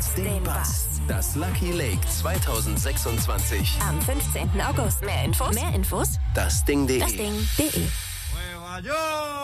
trotzdem was. Das Lucky Lake 2026. Am 15. August. Mehr Infos? dasding.de. Dasding.de.